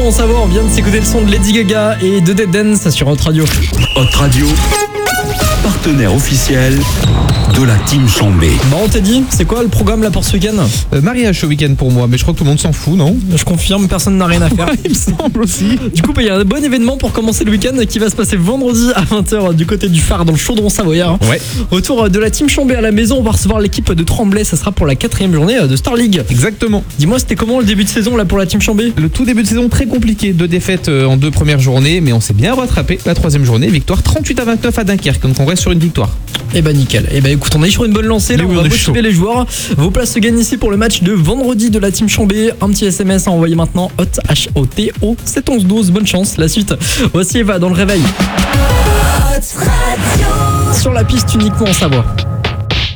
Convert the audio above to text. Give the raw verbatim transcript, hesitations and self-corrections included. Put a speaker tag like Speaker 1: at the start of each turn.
Speaker 1: en Savoie, on vient de s'écouter le son de Lady Gaga et de Dead Dance sur Hot Radio.
Speaker 2: Hot Radio, partenaire officiel de la Team Chambé.
Speaker 1: Bon, on t'a dit, c'est quoi le programme là pour ce week-end?
Speaker 3: Euh, mariage ce week-end pour moi, mais je crois que tout le monde s'en fout, non?
Speaker 1: Je confirme, personne n'a rien à faire.
Speaker 3: Ouais, il me semble aussi.
Speaker 1: Du coup, bah, il y a un bon événement pour commencer le week-end qui va se passer vendredi à vingt heures du côté du phare dans le chaudron savoyard.
Speaker 3: Ouais.
Speaker 1: Retour de la Team Chambé à la maison, on va recevoir l'équipe de Tremblay, ça sera pour la quatrième journée de Star League.
Speaker 3: Exactement.
Speaker 1: Dis-moi, c'était comment le début de saison là pour la Team Chambé?
Speaker 3: Le tout début de saison très compliqué, deux défaites euh, en deux premières journées, mais on s'est bien rattrapé. La troisième journée, victoire trente-huit à vingt-neuf à Dunkerque, donc on reste sur une victoire.
Speaker 1: Eh bah nickel. Eh bah écoute, on est sur une bonne lancée là,
Speaker 3: Mais
Speaker 1: on
Speaker 3: oui,
Speaker 1: va
Speaker 3: on est
Speaker 1: motiver
Speaker 3: chaud.
Speaker 1: les joueurs. Vos places se gagnent ici pour le match de vendredi de la Team Chambé. Un petit S M S à envoyer maintenant, Hot H O T O sept onze douze. Bonne chance, la suite. Voici Eva dans le réveil. Sur la piste uniquement en Savoie.